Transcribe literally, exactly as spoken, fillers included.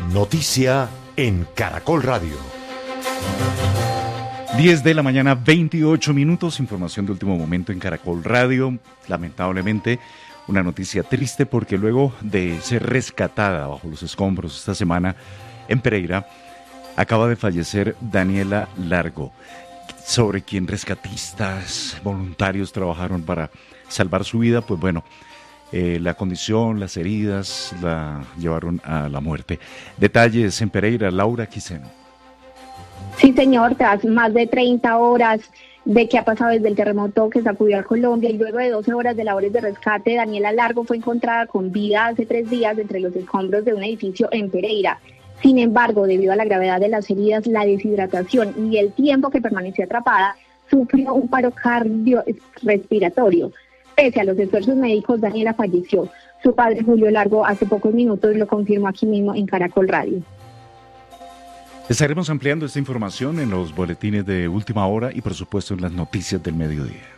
Noticia en Caracol Radio. diez de la mañana, veintiocho minutos, información de último momento en Caracol Radio. Lamentablemente, una noticia triste porque luego de ser rescatada bajo los escombros esta semana en Pereira, acaba de fallecer Daniela Largo, sobre quien rescatistas voluntarios trabajaron para salvar su vida. Pues bueno, eh, la condición, las heridas la llevaron a la muerte. Detalles en Pereira, Laura Quiseno. Sí, señor, tras más de treinta horas de que ha pasado desde el terremoto que sacudió a Colombia y luego de doce horas de labores de rescate, Daniela Largo fue encontrada con vida hace tres días entre los escombros de un edificio en Pereira. Sin embargo, debido a la gravedad de las heridas, la deshidratación y el tiempo que permaneció atrapada, sufrió un paro cardiorrespiratorio. Pese a los esfuerzos médicos, Daniela falleció. Su padre, Julio Largo, hace pocos minutos lo confirmó aquí mismo en Caracol Radio. Estaremos ampliando esta información en los boletines de última hora y por supuesto en las noticias del mediodía.